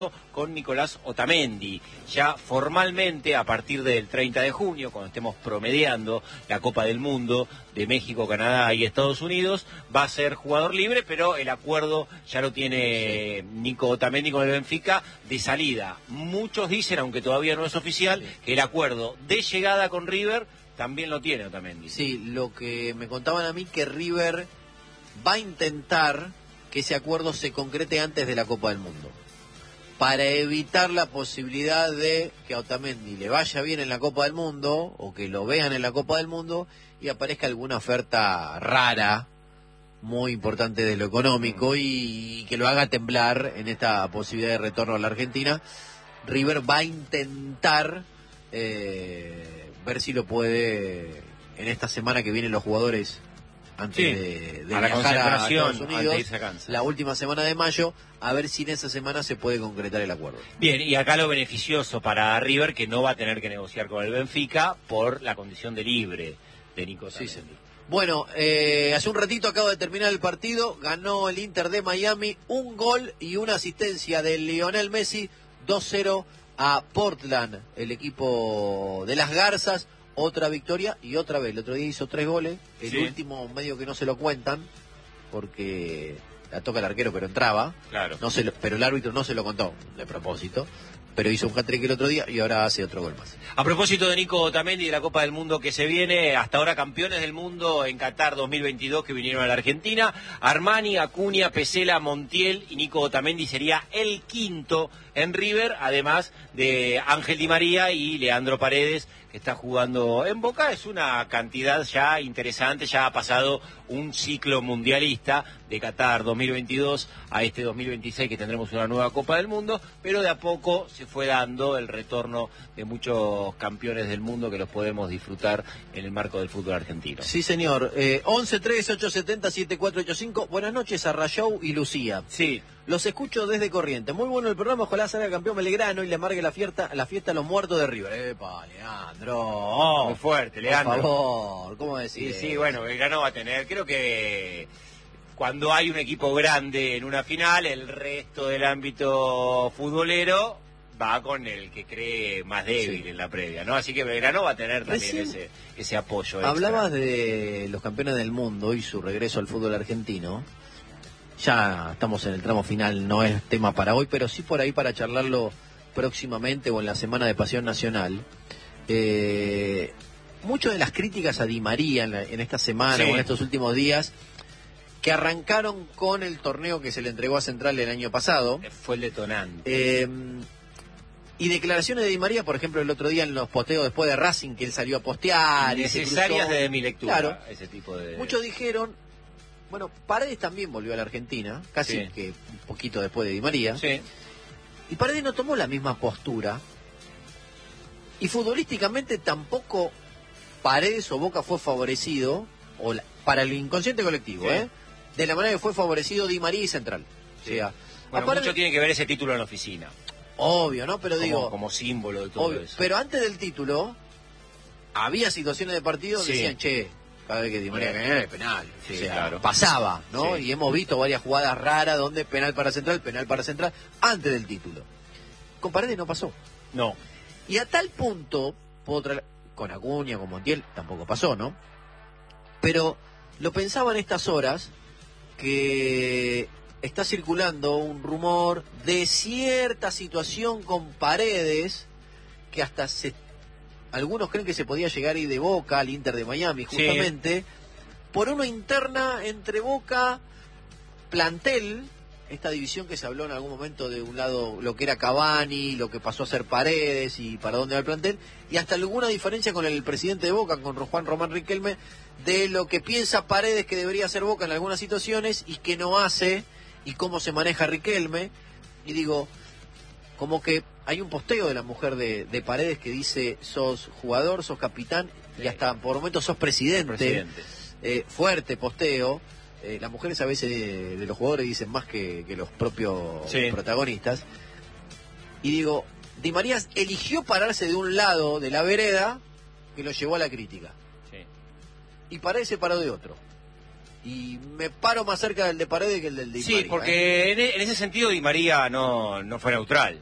con Nicolás Otamendi. Ya formalmente, a partir del 30 de junio, cuando estemos promediando la Copa del Mundo de México, Canadá y Estados Unidos, va a ser jugador libre, pero el acuerdo ya lo tiene Nico Otamendi con el Benfica de salida. Muchos dicen, aunque todavía no es oficial, que el acuerdo de llegada con River también lo tiene Otamendi. Sí, lo que me contaban a mí, que River va a intentar que ese acuerdo se concrete antes de la Copa del Mundo, para evitar la posibilidad de que a Otamendi le vaya bien en la Copa del Mundo, o que lo vean en la Copa del Mundo, y aparezca alguna oferta rara, muy importante de lo económico, y que lo haga temblar en esta posibilidad de retorno a la Argentina. River va a intentar ver si lo puede, en esta semana que vienen los jugadores, antes de viajar a Estados Unidos, la última semana de mayo, a ver si en esa semana se puede concretar el acuerdo. Bien, y acá lo beneficioso para River, que no va a tener que negociar con el Benfica por la condición de libre de Nico Otamendi. Sí, sí. Bueno, hace un ratito acaba de terminar el partido, ganó el Inter de Miami, un gol y una asistencia de Lionel Messi, 2-0 a Portland, el equipo de las Garzas. Otra victoria y otra vez. El otro día hizo 3 goles. El último medio que no se lo cuentan, porque la toca el arquero, pero entraba. Claro. Pero el árbitro no se lo contó de propósito. Pero hizo un hat-trick el otro día y ahora hace otro gol más. A propósito de Nico Otamendi y de la Copa del Mundo que se viene, hasta ahora campeones del mundo en Qatar 2022 que vinieron a la Argentina, Armani, Acuña, Pesela, Montiel y Nico Otamendi sería el quinto en River, además de Ángel Di María y Leandro Paredes, que está jugando en Boca. Es una cantidad ya interesante, ya ha pasado un ciclo mundialista de Qatar 2022 a este 2026 que tendremos una nueva Copa del Mundo, pero de a poco se fue dando el retorno de muchos campeones del mundo que los podemos disfrutar en el marco del fútbol argentino. Sí, señor. 11-3-870-7485. Buenas noches a Rayou y Lucía. Sí. Los escucho desde Corrientes. Muy bueno el programa, ojalá salga campeón Belgrano y le amargue la fiesta a los muertos de River. ¡Epa, Leandro! Muy fuerte, Leandro. Por favor, ¿cómo decir? Sí, bueno, Belgrano va a tener, creo que cuando hay un equipo grande en una final, el resto del ámbito futbolero va con el que cree más débil en la previa, ¿no? Así que Belgrano va a tener también ese apoyo extra. Hablabas de los campeones del mundo y su regreso al fútbol argentino. Ya estamos en el tramo final, no es tema para hoy, pero sí por ahí para charlarlo próximamente o en la Semana de Pasión Nacional. Muchas de las críticas a Di María en esta semana o en estos últimos días, que arrancaron con el torneo que se le entregó a Central el año pasado. Fue el detonante. Y declaraciones de Di María, por ejemplo, el otro día en los posteos después de Racing, que él salió a postear. Necesarias desde mi lectura, claro, ese tipo de... Muchos dijeron... Bueno, Paredes también volvió a la Argentina, casi que un poquito después de Di María. Sí. Y Paredes no tomó la misma postura. Y futbolísticamente tampoco Paredes o Boca fue favorecido, para el inconsciente colectivo, de la manera que fue favorecido Di María y Central. Sí. O sea, bueno, mucho tiene que ver ese título en la oficina. Obvio, ¿no? Pero como símbolo de todo eso. Pero antes del título, había situaciones de partido que decían, cada vez que Di María ganaba era penal. Sí, o sea, claro. Pasaba, ¿no? Sí. Y hemos visto varias jugadas raras donde penal para Central, antes del título. Con Paredes no pasó. No. Y a tal punto, con Acuña, con Montiel, tampoco pasó, ¿no? Pero lo pensaba en estas horas, que está circulando un rumor de cierta situación con Paredes, que hasta algunos creen que se podía llegar a ir de Boca al Inter de Miami, justamente, por una interna entre Boca, plantel, esta división que se habló en algún momento de un lado lo que era Cavani, lo que pasó a ser Paredes y para dónde va el plantel, y hasta alguna diferencia con el presidente de Boca, con Juan Román Riquelme, de lo que piensa Paredes que debería hacer Boca en algunas situaciones y que no hace, y cómo se maneja Riquelme. Y digo, como que hay un posteo de la mujer de Paredes que dice, sos jugador, sos capitán y hasta por momentos sos presidente. Fuerte posteo. Las mujeres a veces de los jugadores dicen más que los propios protagonistas. Y digo, Di María eligió pararse de un lado de la vereda que lo llevó a la crítica. Y Paredes se paró de otro. Y me paro más cerca del de Paredes que el del Di María. Sí, porque en ese sentido Di María no fue neutral.